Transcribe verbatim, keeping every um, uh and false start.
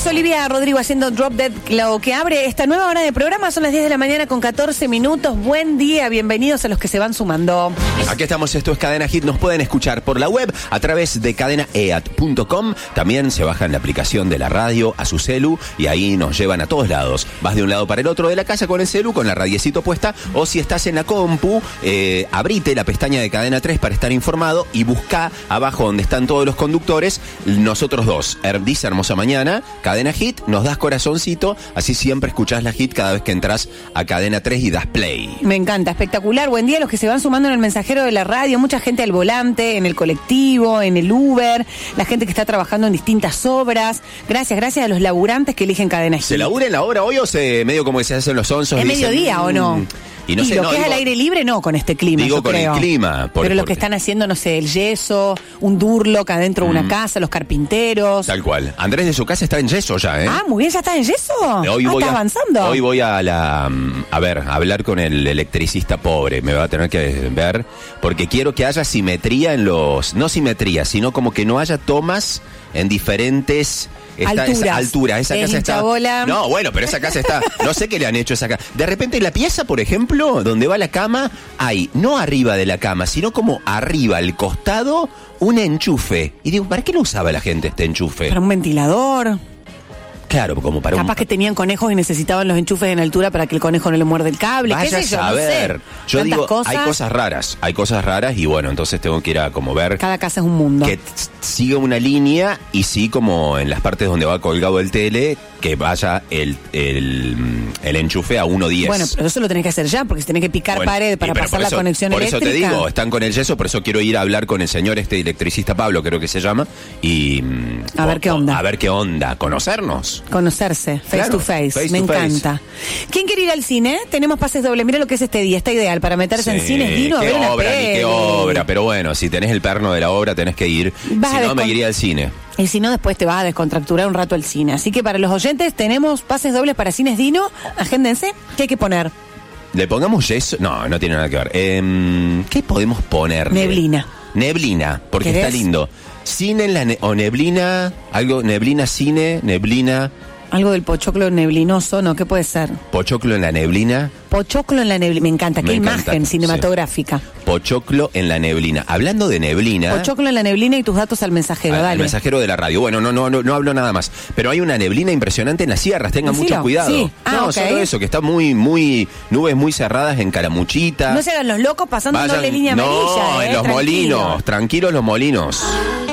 Olivia Rodrigo haciendo Drop Dead, lo que abre esta nueva hora de programa. Son las diez de la mañana con catorce minutos. Buen día, bienvenidos a los que se van sumando. Aquí estamos, esto es Cadena Hit. Nos pueden escuchar por la web a través de cadena e a t punto com. También se bajan la aplicación de la radio a su celu y ahí nos llevan a todos lados. Vas de un lado para el otro de la casa con el celu, con la radiecito puesta, o si estás en la compu, eh, abrite la pestaña de Cadena tres para estar informado y busca abajo donde están todos los conductores, nosotros dos. Dice Hermosa Mañana, Cadena Hit, nos das corazoncito, así siempre escuchás la hit cada vez que entras a Cadena tres y das play. Me encanta, espectacular. Buen día a los que se van sumando en el mensajero de la radio, mucha gente al volante, en el colectivo, en el Uber, la gente que está trabajando en distintas obras. Gracias, gracias a los laburantes que eligen Cadena Hit. ¿Se labura en la obra hoy o se medio como que se hacen los onzos? ¿Es dicen, mediodía o no? Y, no y sé, lo no, que digo, es al aire libre, no, con este clima, digo yo con creo. el clima. Por, Pero los por, que están haciendo, no sé, el yeso, un durlock adentro de una mm. casa, los carpinteros. Tal cual. Andrés de su casa está en yeso ya, ¿eh? Ah, muy bien, ¿ya está en yeso? Hoy ah, voy ¿está a, avanzando? Hoy voy a la... A ver, a hablar con el electricista pobre. Me va a tener que ver, porque quiero que haya simetría en los... No simetría, sino como que no haya tomas en diferentes... Esta, Alturas. Esa altura, esa Es casa está... hinchabola. No, bueno, pero esa casa está... No sé qué le han hecho a esa casa. De repente en la pieza, por ejemplo, donde va la cama, hay, no arriba de la cama, sino como arriba, al costado, un enchufe. Y digo, ¿para qué lo usaba la gente este enchufe? Para un ventilador. Claro, como para Capaz un... que tenían conejos y necesitaban los enchufes en altura para que el conejo no le muerde el cable. Vaya ¿Qué sé yo? a No ver. sé. Yo Tantas digo, cosas. hay cosas raras, hay cosas raras y bueno, entonces tengo que ir a como ver... Cada casa es un mundo. Que t- siga una línea y sí como en las partes donde va colgado el tele, que vaya el, el, el enchufe a uno diez. Bueno, pero eso lo tenés que hacer ya, porque se tiene que picar Bueno, pared para y pero pasar por la eso- conexión por eléctrica. Por eso te digo, están con el yeso, por eso quiero ir a hablar con el señor este electricista Pablo, creo que se llama, y... A ver qué onda. A ver qué onda, conocernos. Conocerse, face Claro, to face, face me to face. encanta. ¿Quién quiere ir al cine? Tenemos pases dobles. Mira lo que es este día, está ideal para meterse en Sí, cines, Dino, a qué ver una obra, ni peli. qué obra, pero bueno, si tenés el perno de la obra tenés que ir, Vas si a no me descon- iría al cine. Y si no, después te vas a descontracturar un rato el cine. Así que para los oyentes tenemos pases dobles para cines Dino. Agéndense. ¿Qué hay que poner? ¿Le pongamos yeso? No, no tiene nada que ver. Eh, ¿Qué podemos poner? Neblina. Neblina, porque ¿Querés? está lindo. Cine en la ne- o neblina, algo, neblina, cine, neblina, Algo del pochoclo neblinoso, ¿no? ¿Qué puede ser? pochoclo en la neblina, Pochoclo en la neblina. Me encanta. Qué Me imagen encanta, cinematográfica. pochoclo en la neblina. Hablando de neblina... Pochoclo en la neblina y tus datos al mensajero, al- al dale. mensajero de la radio. Bueno, no, no, no, no hablo nada más. Pero hay una neblina impresionante en las sierras, tengan Decilo, mucho cuidado. sí. Ah, no, ok. solo eso, que está muy, muy, nubes muy cerradas en Calamuchita. No se hagan los locos pasando Vayan- doble línea no, amarilla. en eh, los tranquilo. molinos, tranquilos los molinos.